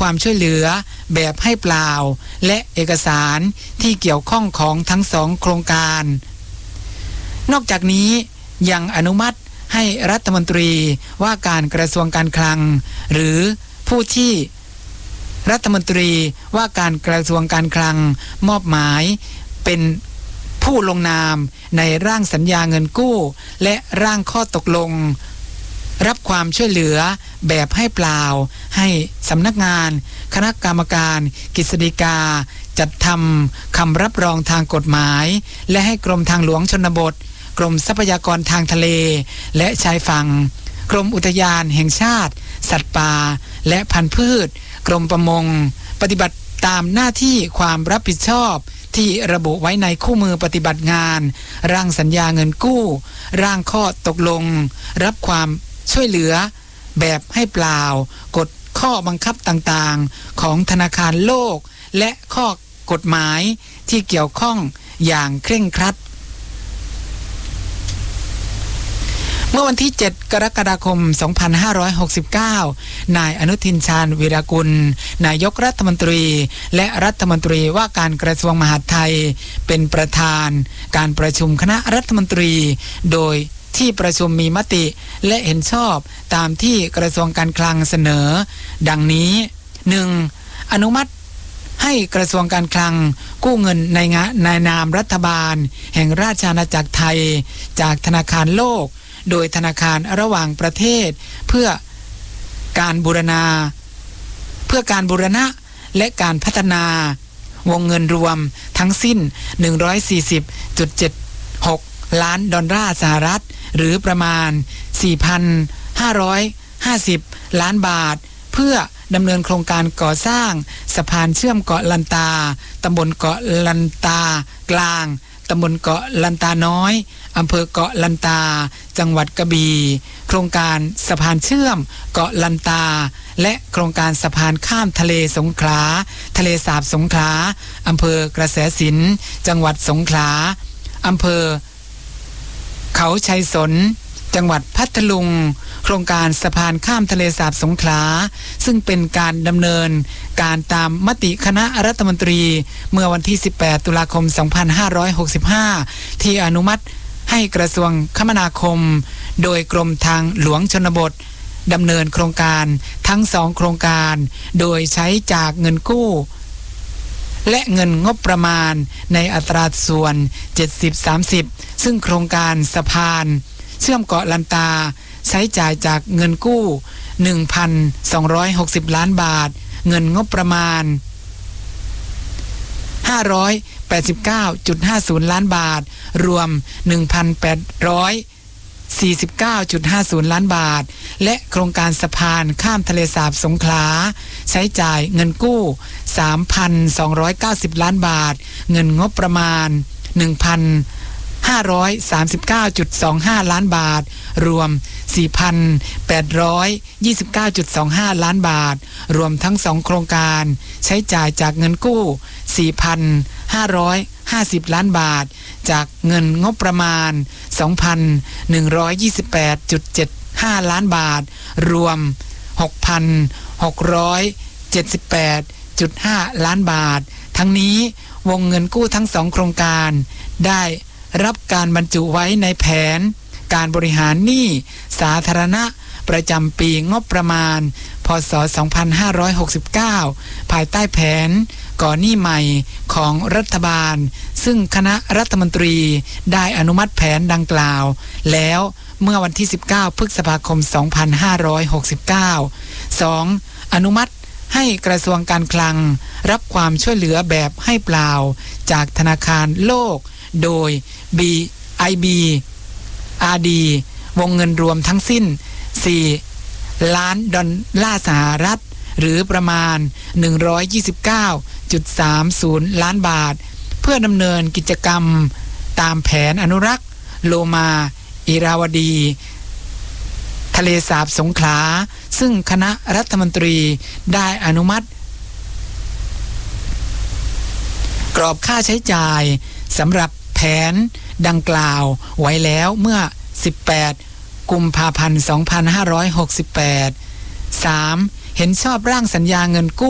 ความช่วยเหลือแบบให้เปล่าและเอกสารที่เกี่ยวข้องของทั้ง2โครงการนอกจากนี้ยังอนุมัติให้รัฐมนตรีว่าการกระทรวงการคลังหรือผู้ที่รัฐมนตรีว่าการกระทรวงการคลังมอบหมายเป็นผู้ลงนามในร่างสัญญาเงินกู้และร่างข้อตกลงรับความช่วยเหลือแบบให้เปล่าให้สำนักงานคณะกรรมการกฤษฎีกาจัดทำคำรับรองทางกฎหมายและให้กรมทางหลวงชนบทกรมทรัพยากรทางทะเลและชายฝั่งกรมอุทยานแห่งชาติสัตว์ป่าและพันธุ์พืชกรมประมงปฏิบัติตามหน้าที่ความรับผิดชอบที่ระบุไว้ในคู่มือปฏิบัติงานร่างสัญญาเงินกู้ร่างข้อตกลงรับความช่วยเหลือแบบให้เปล่ากฎข้อบังคับต่างๆของธนาคารโลกและข้อกฎหมายที่เกี่ยวข้องอย่างเคร่งครัดเมื่อวันที่7กรกฎาคม2569นายอนุทินชาญวีรกุลนายกรัฐมนตรีและรัฐมนตรีว่าการกระทรวงมหาดไทยเป็นประธานการประชุมคณะรัฐมนตรีโดยที่ประชุมมีมติและเห็นชอบตามที่กระทรวงการคลังเสนอดังนี้ 1. อนุมัติให้กระทรวงการคลังกู้เงินในนามรัฐบาลแห่งราชอาณาจักรไทยจากธนาคารโลกโดยธนาคารระหว่างประเทศเพื่อการบูรณะและการพัฒนาวงเงินรวมทั้งสิ้น 140.76 ล้านดอลลาร์สหรัฐหรือประมาณ 4,550 ล้านบาทเพื่อดำเนินโครงการก่อสร้างสะพานเชื่อมเกาะลันตาตำบลเกาะลันตากลางตำบลเกาะลันตาน้อยอำเภอเกาะลันตาจังหวัดกระบี่โครงการสะพานเชื่อมเกาะลันตาและโครงการสะพานข้ามทะเลสงขลาทะเลสาบสงขลาอำเภอกระแสสินจังหวัดสงขลาอำเภอเขาชัยสนจังหวัดพัทลุงโครงการสะพานข้ามทะเลสาบสงขลาซึ่งเป็นการดำเนินการตามมติคณะรัฐมนตรีเมื่อวันที่18ตุลาคม2565ที่อนุมัติให้กระทรวงคมนาคมโดยกรมทางหลวงชนบทดำเนินโครงการทั้ง2โครงการโดยใช้จากเงินกู้และเงินงบประมาณในอัตราส่วน 70-30 ซึ่งโครงการสะพานเชื่อมเกาะลันตาใช้จ่ายจากเงินกู้ 1,260 ล้านบาทเงินงบประมาณ 589.50 ล้านบาทรวม 1,849.50 ล้านบาทและโครงการสะพานข้ามทะเลสาบสงขลาใช้จ่ายเงินกู้ 3,290 ล้านบาทเงินงบประมาณ 1,539.25 ล้านบาทรวม 4,829.25 ล้านบาทรวมทั้ง2โครงการใช้จ่ายจากเงินกู้ 4,550 ล้านบาทจากเงินงบประมาณ 2,128.75 ล้านบาทรวม 6,678.5 ล้านบาททั้งนี้วงเงินกู้ทั้ง2โครงการได้รับการบรรจุไว้ในแผนการบริหารหนี้สาธารณะประจำปีงบประมาณพ.ศ. 2569ภายใต้แผนก่อหนี้ใหม่ของรัฐบาลซึ่งคณะรัฐมนตรีได้อนุมัติแผนดังกล่าวแล้วเมื่อวันที่19พฤษภาคม2569 2. อนุมัติให้กระทรวงการคลังรับความช่วยเหลือแบบให้เปล่าจากธนาคารโลกโดย BIB RD วงเงินรวมทั้งสิ้น 4 ล้านดอลลาร์สหรัฐหรือประมาณ 129.30 ล้านบาทเพื่อดำเนินกิจกรรมตามแผนอนุรักษ์โลมาอิราวดีทะเลสาบสงขลาซึ่งคณะรัฐมนตรีได้อนุมัติกรอบค่าใช้จ่ายสำหรับแผนดังกล่าวไว้แล้วเมื่อ18กุมภาพันธ์2568 3. เห็นชอบร่างสัญญาเงินกู้